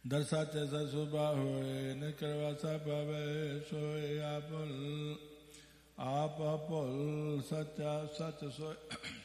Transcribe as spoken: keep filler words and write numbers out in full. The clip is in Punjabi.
ਦਰਸਾ ਚ ਸਸੁਬਾ ਹੋਏ ਨਿਕਰਵਾ ਸਾ ਪਵੇ ਸੋਏ ਆਪੁਲ ਆਪ ਭੁੱਲ ਸੱਚਾ ਸੱਚ ਸੋਏ